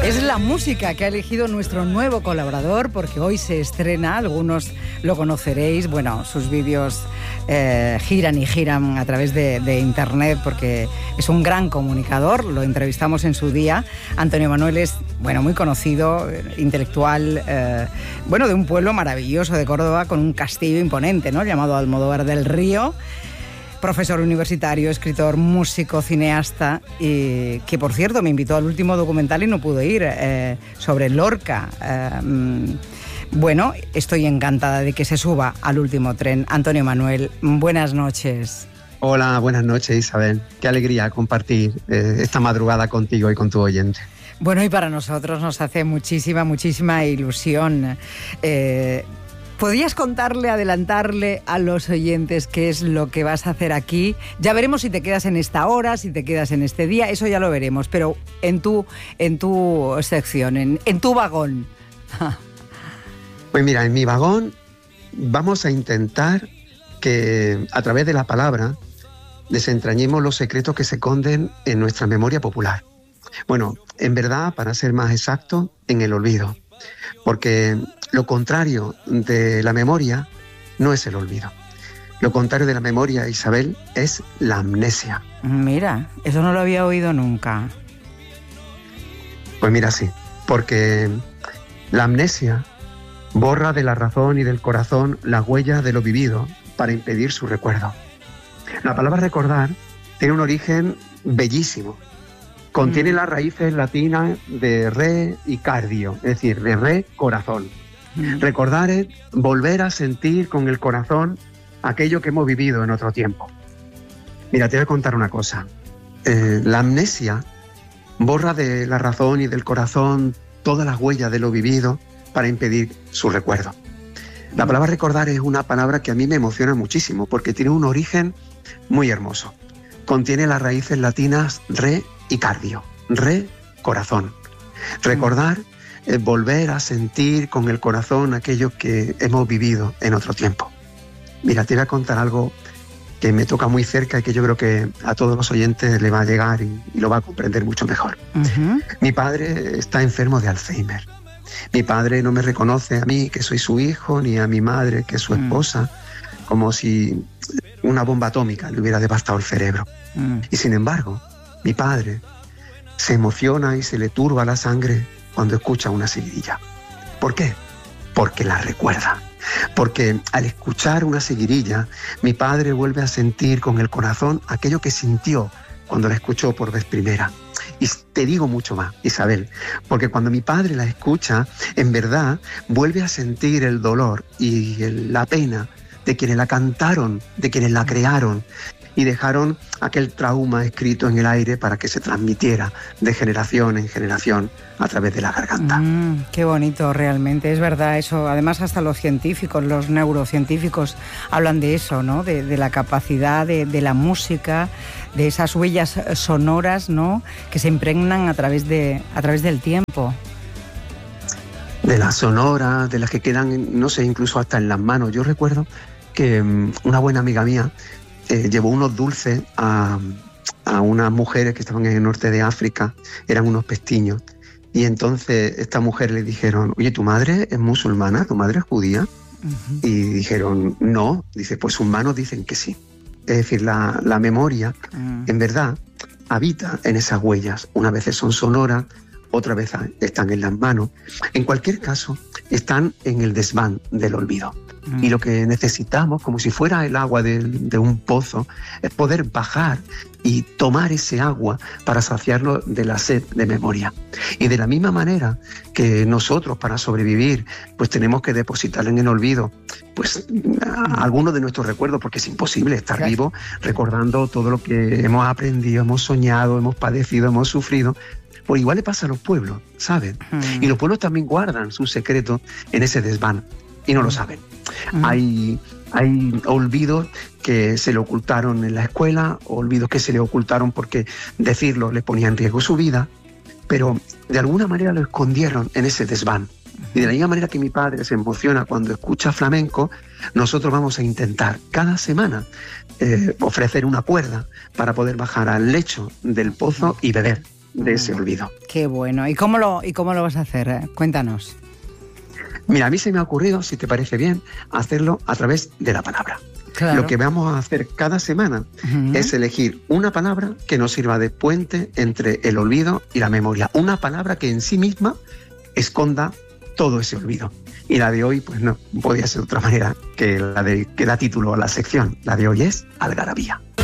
Es la música que ha elegido nuestro nuevo colaborador, porque hoy se estrena, algunos lo conoceréis, bueno, sus vídeos giran y giran a través de internet porque es un gran comunicador, lo entrevistamos en su día. Antonio Manuel es, bueno, muy conocido, intelectual, bueno, de un pueblo maravilloso de Córdoba con un castillo imponente, ¿no?, llamado Almodóvar del Río. Profesor universitario, escritor, músico, cineasta, y que por cierto me invitó al último documental y no pude ir, sobre Lorca. Bueno, estoy encantada de que se suba al último tren. Antonio Manuel, buenas noches. Hola, buenas noches, Isabel. Qué alegría compartir esta madrugada contigo y con tu oyente. Bueno, y para nosotros nos hace muchísima ilusión. ¿Podrías contarle, adelantarle a los oyentes qué es lo que vas a hacer aquí? Ya veremos si te quedas en esta hora, si te quedas en este día, eso ya lo veremos, pero en tu sección, en tu vagón. Pues mira, en mi vagón vamos a intentar que a través de la palabra desentrañemos los secretos que se esconden en nuestra memoria popular. Bueno, en verdad, para ser más exacto, en el olvido. Porque lo contrario de la memoria no es el olvido. Lo contrario de la memoria, Isabel, es la amnesia. Mira, eso no lo había oído nunca. Pues mira, sí, porque la amnesia borra de la razón y del corazón las huellas de lo vivido para impedir su recuerdo. La palabra recordar tiene un origen bellísimo. Contiene las raíces latinas de re y cardio, es decir, de re, corazón. Recordar es volver a sentir con el corazón aquello que hemos vivido en otro tiempo. Mira, te voy a contar una cosa. La amnesia borra de la razón y del corazón todas las huellas de lo vivido para impedir su recuerdo. La palabra recordar es una palabra que a mí me emociona muchísimo porque tiene un origen muy hermoso. Contiene las raíces latinas re y cardio, re, corazón. Recordar es volver a sentir con el corazón aquello que hemos vivido en otro tiempo. Mira, te voy a contar algo que me toca muy cerca y que yo creo que a todos los oyentes le va a llegar y lo va a comprender mucho mejor. Mi padre está enfermo de Alzheimer. Mi padre no me reconoce a mí, que soy su hijo, ni a mi madre, que es su esposa, como si una bomba atómica le hubiera devastado el cerebro. Y sin embargo, mi padre se emociona y se le turba la sangre cuando escucha una seguidilla. ¿Por qué? Porque la recuerda. Porque al escuchar una seguidilla, mi padre vuelve a sentir con el corazón aquello que sintió cuando la escuchó por vez primera. Y te digo mucho más, Isabel, porque cuando mi padre la escucha, en verdad vuelve a sentir el dolor y la pena de quienes la cantaron, de quienes la crearon, y dejaron aquel trauma escrito en el aire para que se transmitiera de generación en generación a través de la garganta. Qué bonito realmente, es verdad eso. Además hasta los científicos, los neurocientíficos hablan de eso, ¿no? De la capacidad de la música, de esas huellas sonoras, ¿no?, que se impregnan a través del tiempo. De las sonoras, de las que quedan, no sé, incluso hasta en las manos. Yo recuerdo que una buena amiga mía llevó unos dulces a unas mujeres que estaban en el norte de África, eran unos pestiños, y entonces estas mujeres le dijeron: oye, ¿tu madre es musulmana? ¿Tu madre es judía? Y dijeron: no. Dice: pues sus manos dicen que sí. Es decir, la memoria, en verdad, habita en esas huellas. Unas veces son sonoras, otras veces están en las manos. En cualquier caso, están en el desván del olvido. Y lo que necesitamos, como si fuera el agua de un pozo, es poder bajar y tomar ese agua para saciarlo de la sed de memoria. Y de la misma manera que nosotros, para sobrevivir, pues tenemos que depositar en el olvido pues algunos de nuestros recuerdos, porque es imposible estar vivo recordando todo lo que hemos aprendido, hemos soñado, hemos padecido, hemos sufrido. Pues igual le pasa a los pueblos, ¿saben? Y los pueblos también guardan sus secretos en ese desván y no lo saben. Hay olvidos que se le ocultaron en la escuela, olvidos que se le ocultaron porque decirlo le ponía en riesgo su vida, pero de alguna manera lo escondieron en ese desván. Y de la misma manera que mi padre se emociona cuando escucha flamenco, nosotros vamos a intentar cada semana ofrecer una cuerda para poder bajar al lecho del pozo y beber de ese olvido. Qué bueno. ¿Y cómo lo vas a hacer? Cuéntanos. Mira, a mí se me ha ocurrido, si te parece bien, hacerlo a través de la palabra. Claro. Lo que vamos a hacer cada semana es elegir una palabra que nos sirva de puente entre el olvido y la memoria. Una palabra que en sí misma esconda todo ese olvido. Y la de hoy, pues no podía ser de otra manera que la que da título a la sección. La de hoy es algarabía.